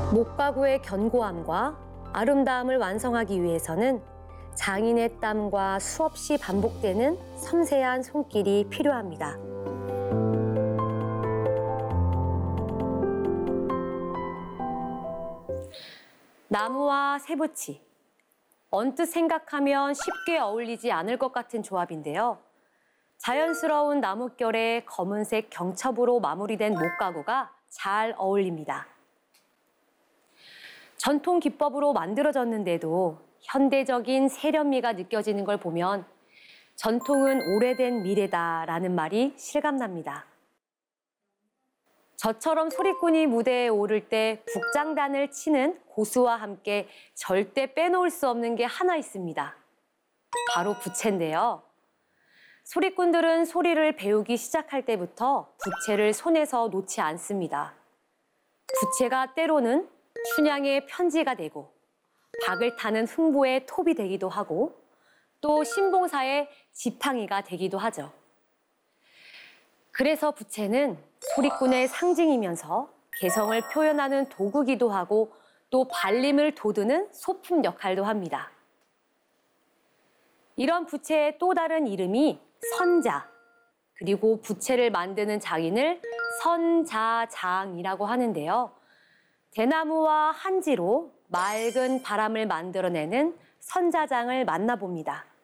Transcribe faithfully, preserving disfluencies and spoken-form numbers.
목가구의 견고함과 아름다움을 완성하기 위해서는 장인의 땀과 수없이 반복되는 섬세한 손길이 필요합니다. 나무와 새붙이. 언뜻 생각하면 쉽게 어울리지 않을 것 같은 조합인데요. 자연스러운 나뭇결에 검은색 경첩으로 마무리된 목가구가 잘 어울립니다. 전통 기법으로 만들어졌는데도 현대적인 세련미가 느껴지는 걸 보면 전통은 오래된 미래다라는 말이 실감납니다. 저처럼 소리꾼이 무대에 오를 때 북장단을 치는 고수와 함께 절대 빼놓을 수 없는 게 하나 있습니다. 바로 부채인데요. 소리꾼들은 소리를 배우기 시작할 때부터 부채를 손에서 놓지 않습니다. 부채가 때로는 춘향의 편지가 되고 박을 타는 흥부의 톱이 되기도 하고 또 신봉사의 지팡이가 되기도 하죠. 그래서 부채는 소리꾼의 상징이면서 개성을 표현하는 도구기도 하고 또 발림을 돋우는 소품 역할도 합니다. 이런 부채의 또 다른 이름이 선자, 그리고 부채를 만드는 장인을 선자장이라고 하는데요. 대나무와 한지로 맑은 바람을 만들어내는 선자장을 만나봅니다.